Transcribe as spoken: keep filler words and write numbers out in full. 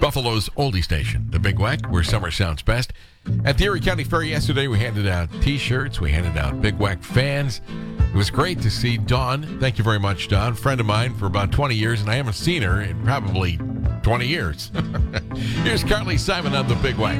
Buffalo's oldie station, the Big Wack, where summer sounds best. At the Erie County Fair yesterday, we handed out T-shirts. We handed out Big Wack fans. It was great to see Dawn. Thank you very much, Dawn. Friend of mine for about twenty years, and I haven't seen her in probably twenty years. Here's Carly Simon on the Big Wack.